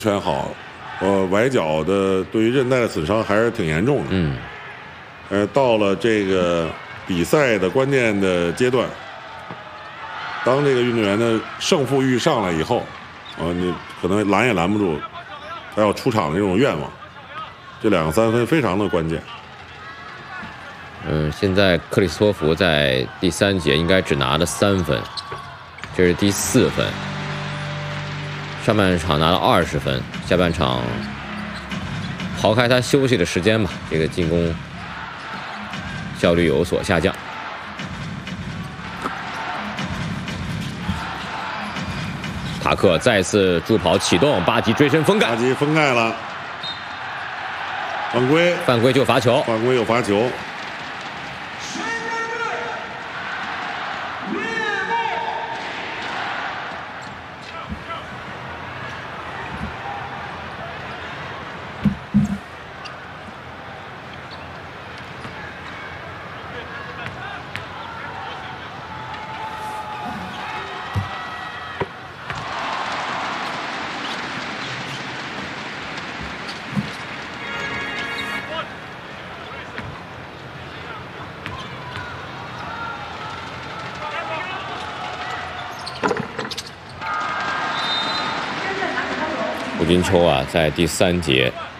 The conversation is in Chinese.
全好，崴脚的对于韧带的损伤还是挺严重的。到了这个比赛的关键的阶段，当这个运动员的胜负欲上来以后，你可能拦也拦不住他要出场的这种愿望。这2个3分非常的关键。 现在克里斯托弗在第3节应该只拿了3分，这是第4分。上半场拿了20分，下半场刨开他休息的时间吧，这个进攻效率有所下降。塔克再次助跑启动，巴吉追身封盖， 巴吉封盖了，犯规， 犯规就罚球， 犯规又罚球。 胡金秋啊，在第3节